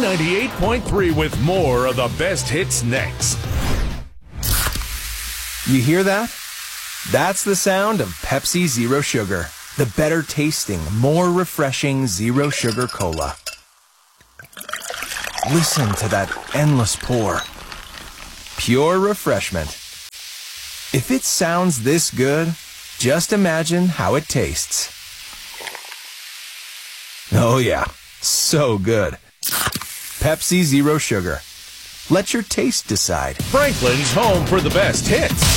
Z98.3 with more of the best hits next. You hear that? That's the sound of Pepsi Zero Sugar, the better tasting, more refreshing Zero Sugar Cola. Listen to that endless pour. Pure refreshment. If it sounds this good, just imagine how it tastes. Oh yeah, so good. Pepsi Zero Sugar. Let your taste decide. Franklin's home for the best hits.